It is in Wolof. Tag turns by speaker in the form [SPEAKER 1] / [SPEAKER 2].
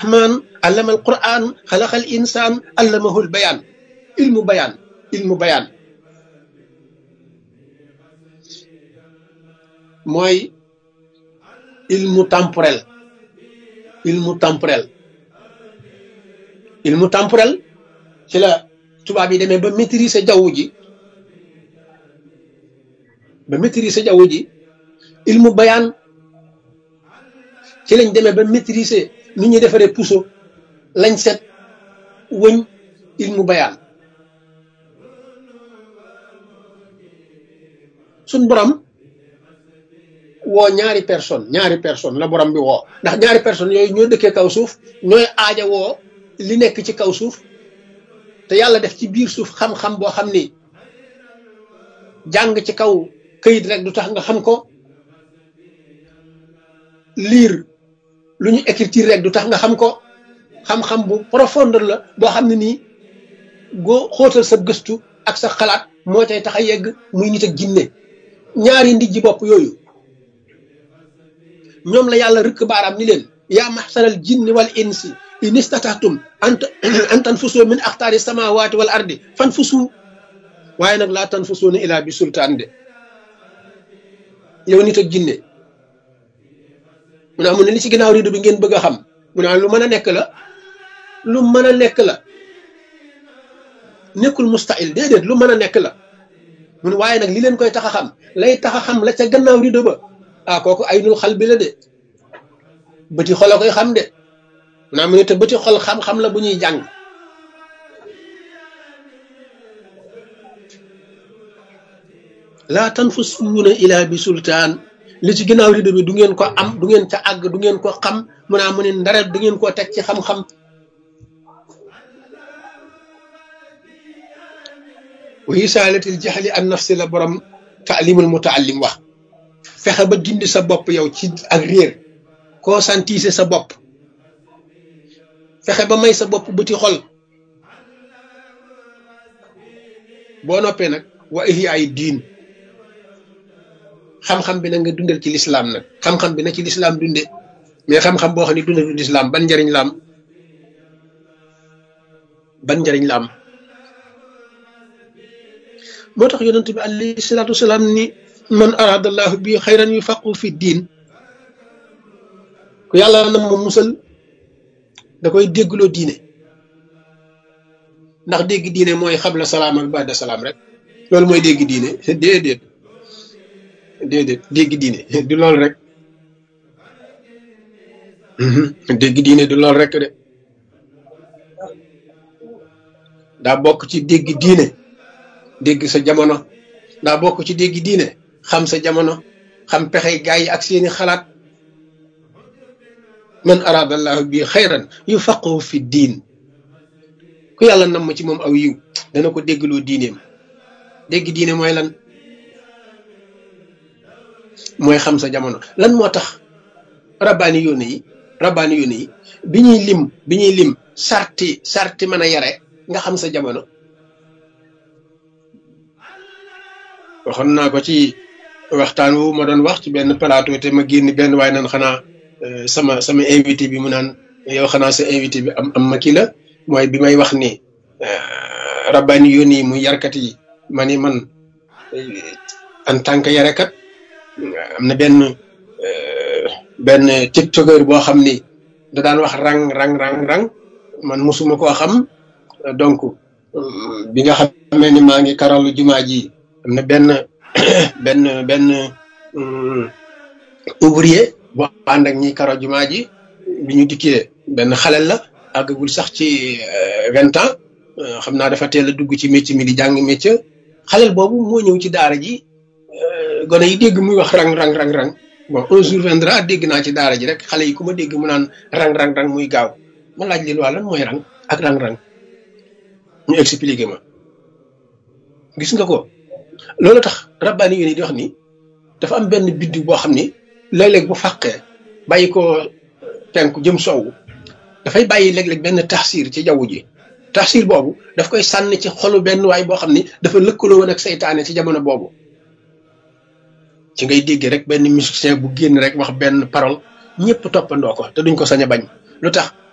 [SPEAKER 1] rahman allama al quran xalaqal insaan allamahul bayaan ilmu bayaan mooy ilmu temporel ci la tubaab yi demee ba maîtriser jaww ji ilmu bayaan ci lañ demee ba maîtriser ni ñuy defaree puso lañ set wëñ ilmu bayaan suñ borom woo ñaari personne la borom bi woo ndax ñaari personne yooyu ñoo dëkkee kaw suuf ñooy aaja woo li nekk ci kaw suuf te yàlla def ci biir suuf xam-xam boo xam ni jàng ci kaw këyit rek du tax nga xam ko lire lu ñu écriture rek du tax nga xam ko xam-xam bu profondeur la boo xam ne nii goo xóotal sa gëstu ak sa xalaat moo cay tax a yegg muy nit ak jinne ñaari ndijji bopp yooyu ñoom la yàlla rëkk baaraam ni leen yaa maxsaral jinni wal insi in istatahtum an tanfusu min axtaari samawati wal ardi fanfusu waaye nag laa tanfusuuna ilaa bi sultaan de yow nit ak jinne mu ne amul ne li ci ginnaaw rido bi ngeen bëgg a xam mu ne lu mën a nekk la nekkul mustahil déedéet lu mën a nekk la mu ne waaye nag li leen koy tax a xam lay tax a xam la ca gannaaw rido ba kooku ay nul xal bi la de bëti xol a koy xam de mu ne mu ne te bëti xol xam-xam la bu ñuy jàng laa tanfusuuna ilaa bi sultaan li ci ginnaaw rido bi du ngeen ko am du ngeen ca àgg du ngeen ko xam mu naa mu ne ndara du ngeen koo teg ci xam-xam wa isaalatil jaxli an nafsi la borom taalimul mutaallim wax fexe ba dindi sa bopp yow ci ak réer conscientiser sa bopp fexe ba may sa bopp bëti xol boo noppee nag wa ihyaay diin xam-xam bi nag nga dundal ci lislaam nag xam-xam bi na ci lislaam dunde mais xam-xam boo xam ne dundal lislaam ban njariñ la am moo tax yonent bi alayhi salaatu wasalaam ni man aradallahu bi xayran yufaqu fi diin ku yàlla na ma musal da koy déggloo diine ndax dégg diine mooy xabla salaam ak baada salaam rek loolu mooy dégg diine déedéet dégg diine du loolu rek dégg diine du loolu rek de daa bokk ci dégg diine dégg sa jamono daa bokk ci dégg diine xam sa jamono xam pexey gaa yi ak seeni xalaat man aradallahu bi xayran yufaqihu fi diin ku yàlla nam ma ci moom aw yiw dana ko déggloo diineem dégg diine mooy lan mooy xam sa jamono lan moo tax rabbaani yónne yi bi ñuy lim sarti mën a yare nga xam sa jamono waxoon naa ko ci waxtaan wu ma doon wax ci benn plateau te ma génn benn waaye nan xanaa sama invité bi mu naan yow xanaa sa invité bi am ma kii la mooy bi may wax ni rabbaani yónni yi muy yarkat yi ma ni man en tant que yarekat am na benn tiktokeur boo xam ni da daan wax rang man mosuma koo xam donc bi nga xamee ni maa ngi karalu jumaa ji am na benn ouvrier boo ànd ak ñi karo jumaa ji bi ñu dikkee benn xalel la àggagul sax ci 20 ans xam naa dafa teel a dugg ci métier mi di jàng métier xalel boobu moo ñëw ci daara ji gone yi dégg muy wax rang bon un jour viendra dégg naa ci daara ji rek xale yi ku ma dégg mu naan rang muy gaaw ma laaj leen waa lan mooy rang ak rang ñu expliqué ma gis nga ko loolu tax rabbaani yi di wax ni dafa am benn biddiw boo xam ni léeg-léeg bu fàqee bàyyi ko penku jëm sowwu dafay bàyyi léeg-léeg benn taxsiir ci jaww ji taxsiir boobu daf koy sànni ci xolu benn waay boo xam ni dafa lëkkaloo woon ak seytaane ci jamono boobu ci ngay dégg rek benn musicien bu génn rek wax benn parole ñëpp toppandoo ko te duñ ko sañ a bañ lu tax